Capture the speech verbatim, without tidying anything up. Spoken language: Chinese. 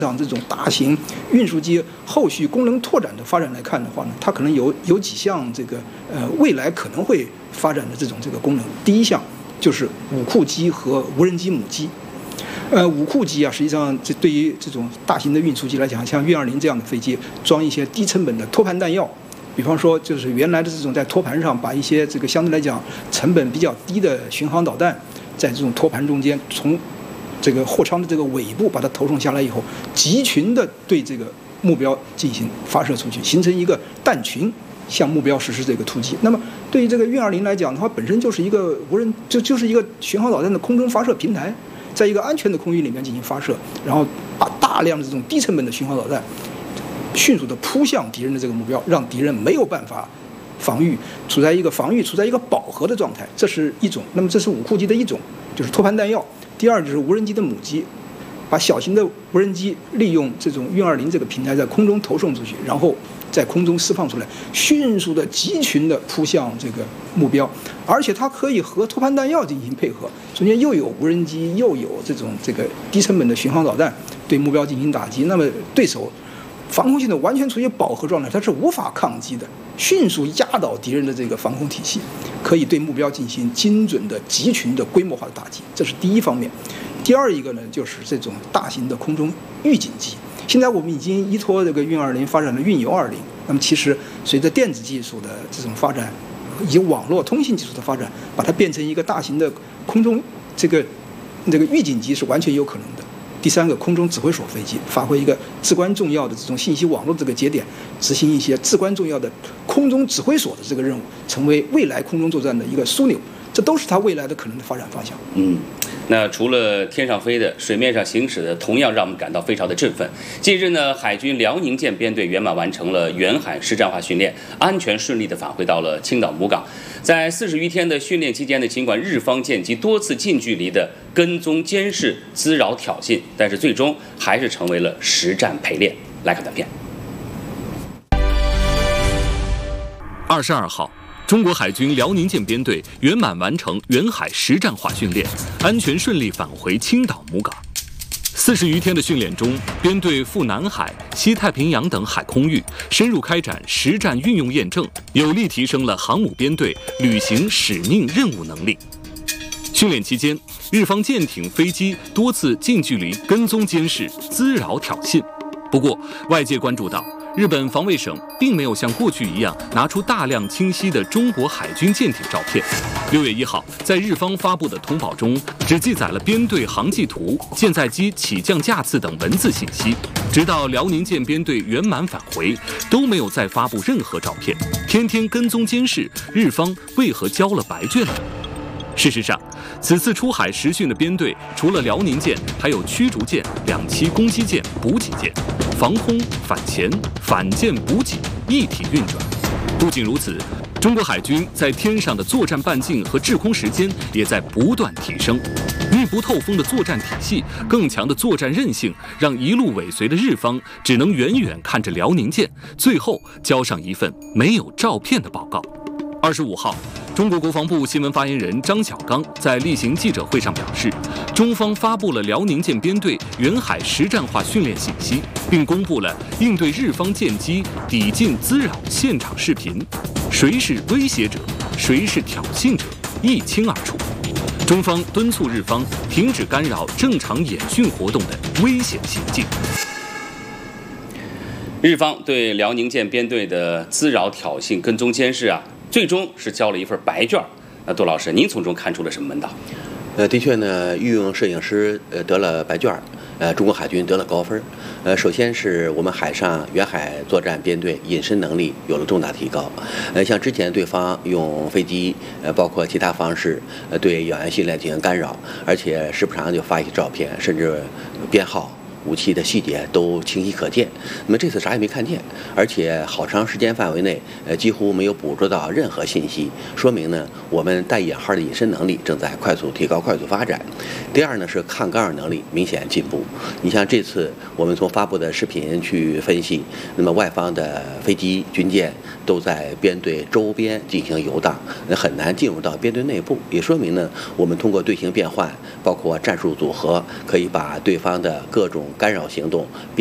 上这种大型运输机后续功能拓展的发展来看的话呢，它可能有有几项这个呃未来可能会发展的这种这个功能。第一项就是五库机和无人机母机。呃，五库机啊，实际上这对于这种大型的运输机来讲，像运二零这样的飞机，装一些低成本的托盘弹药，比方说就是原来的这种在托盘上把一些这个相对来讲成本比较低的巡航导弹，在这种托盘中间从这个货舱的这个尾部把它投送下来以后，集群的对这个目标进行发射出去，形成一个弹群，向目标实施这个突击。那么对于这个运二零来讲，它本身就是一个无人，就就是一个巡航导弹的空中发射平台，在一个安全的空域里面进行发射，然后把大量的这种低成本的巡航导弹迅速的扑向敌人的这个目标，让敌人没有办法防御，处在一个防御处在一个饱和的状态，这是一种。那么这是五库机的一种，就是托盘弹药。第二就是无人机的母机，把小型的无人机利用这种运二零这个平台在空中投送出去，然后在空中释放出来，迅速的集群的扑向这个目标，而且它可以和托盘弹药进行配合，中间又有无人机，又有这种这个低成本的巡航导弹对目标进行打击。那么对手防空系统完全处于饱和状态，它是无法抗击的，迅速压倒敌人的这个防空体系，可以对目标进行精准的集群的规模化的打击，这是第一方面。第二一个呢，就是这种大型的空中预警机。现在我们已经依托这个运二零发展了运油二零，那么其实随着电子技术的这种发展，以及网络通信技术的发展，把它变成一个大型的空中这个这个预警机是完全有可能的。第三个，空中指挥所飞机发挥一个至关重要的这种信息网络这个节点，执行一些至关重要的空中指挥所的这个任务，成为未来空中作战的一个枢纽，这都是它未来的可能的发展方向。 嗯，那除了天上飞的，水面上行驶的，同样让我们感到非常的振奋。近日呢，海军辽宁舰编队圆满完成了远海实战化训练，安全顺利地返回到了青岛母港。在四十余天的训练期间呢，尽管日方舰机多次近距离的跟踪监视、滋扰挑衅，但是最终还是成为了实战陪练。来看短片。 二十二号，中国海军辽宁舰编队圆满完成远海实战化训练，安全顺利返回青岛母港。四十余天的训练中，编队赴南海、西太平洋等海空域，深入开展实战运用验证，有力提升了航母编队履行使命任务能力。训练期间，日方舰艇、飞机多次近距离跟踪监视、滋扰挑衅。不过，外界关注到，日本防卫省并没有像过去一样拿出大量清晰的中国海军舰艇照片。六月一号，在日方发布的通报中，只记载了编队航迹图、舰载机起降架次等文字信息。直到辽宁舰编队圆满返回，都没有再发布任何照片。天天跟踪监视，日方为何交了白卷呢？事实上，此次出海实训的编队，除了辽宁舰，还有驱逐舰、两栖攻击舰、补给舰，防空、反潜、反舰补给一体运转。不仅如此，中国海军在天上的作战半径和制空时间也在不断提升。密不透风的作战体系，更强的作战韧性，让一路尾随的日方只能远远看着辽宁舰，最后交上一份没有照片的报告。二十五号，中国国防部新闻发言人张晓刚在例行记者会上表示，中方发布了辽宁舰编队远海实战化训练信息，并公布了应对日方舰机抵近滋扰现场视频，谁是威胁者，谁是挑衅者，一清二楚。中方敦促日方停止干扰正常演训活动的危险行径。 日方对辽宁舰编队的滋扰、挑衅、跟踪监视啊，最终是交了一份白卷。那杜老师，您从中看出了什么门道？ 呃，的确呢，御用摄影师呃得了白卷，呃，中国海军得了高分。呃，首先是我们海上远海作战编队隐身能力有了重大提高。呃，像之前对方用飞机，呃，包括其他方式，呃，对演员训练进行干扰，而且时不常就发一些照片，甚至编号。武器的细节都清晰可见，那么这次啥也没看见，而且好长时间范围内，呃，几乎没有捕捉到任何信息，说明呢，我们带引号的隐身能力正在快速提高、快速发展。第二呢，是抗干扰能力明显进步。你像这次我们从发布的视频去分析，那么外方的飞机、军舰都在编队周边进行游荡，那很难进入到编队内部，也说明呢，我们通过队形变换，包括战术组合，可以把对方的各种干扰行动。